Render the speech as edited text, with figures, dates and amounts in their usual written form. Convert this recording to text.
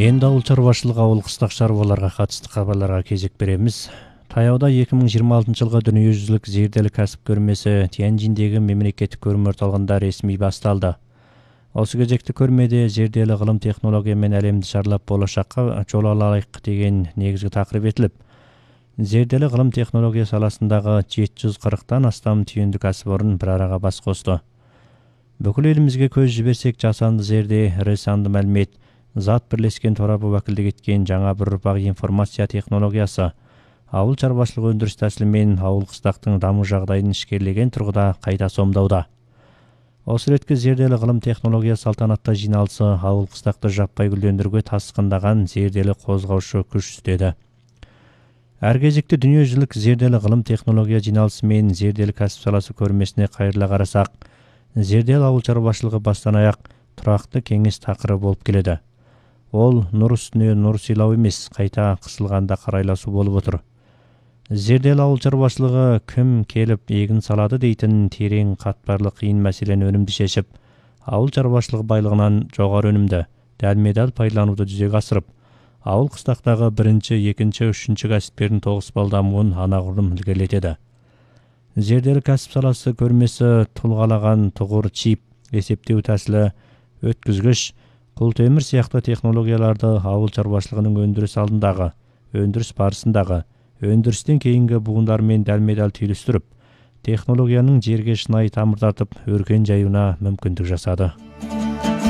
Енді ауыл чарбашылығы ауыл қыстақ шаруаларға қатысты хабарларға кезек береміз. Таяуда 2026 жылғы дүниежүзілік зерделі кәсіп көрмесі Тяньжиндегі мемлекеттік көрме орталығында ресми басталды. Осы кезекті көрмеде зерделі ғылым технология мен әлемді шарлап болашаққа жол алайық деген негізгі тақырып етіліп, зерделі ғылым технология саласындағы 740-тан астам түйінді кәсіпорын бір араға бас қосты. Бүкіл елімізге көз жіберсек, жасанды зерде, ірі санды мәлімет, зат бірлескен торабы уәкілдік еткен жаңа бір ұрпақ информация технологиясы, ауыл шаруашылығы өндіріс тәсілі мен ауыл қыстақтың даму жағдайын ішкерлеген тұрғыда қайта сомдауда. Осы ретке зерделі ғылым технология салтанатты жиналысы ауыл қыстақты жаппай гүлдендіруге тасқындаған зерделі қозғаушы күш үстеді. Әр кезекте дүниежүзілік зерделі ғылым технология жиналысы мен зерделі кәсіп саласы көрмесіне қайырыла қарасақ, зерделі ауыл шаруашылығы бастан аяқ тұрақты кеңес тақырыбы болып келеді. Ол нұр үстіне нұр сыйлау емес, қайта қысылғанда қарайласу болып отыр. Зерделі ауыл шаруашылығы кім келіп егін салады дейтін терең қатпарлы қиын мәселені өнімді шешіп, ауыл шаруашылығы байлығынан жоғары өнімді, дәлме-дәл пайдалануды жүзеге асырып, ауыл қыстақтағы бірінші, екінші, үшінші кәсіптердің тоғыспал дамуын анағұрлым ілгерілетеді. Зерделі кәсіп саласы көрмесі тұлғалаған тұғыр чип, есептеу тәсілі, өткізгіш, құлтемір сияқты технологияларды ауыл шаруашылығының өндіріс алдындағы, өндіріс барысындағы, өндірістен кейінгі буындармен дәлме-дәл түйілістіріп, технологияның жерге шынайы тамыр тартып, өркен жаюына мүмкіндік жасады.